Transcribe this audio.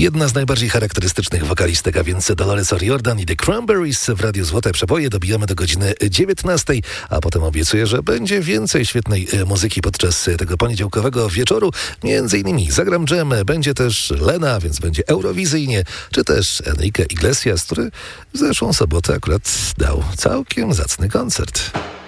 Jedna z najbardziej charakterystycznych wokalistek, a więc Dolores O'Riordan i The Cranberries w Radiu Złote Przeboje. Dobijamy do godziny 19, a potem obiecuję, że będzie więcej świetnej muzyki podczas tego poniedziałkowego wieczoru. Między innymi zagram dżem, będzie też Lena, więc będzie eurowizyjnie, czy też Enrique Iglesias, który w zeszłą sobotę akurat dał całkiem zacny koncert.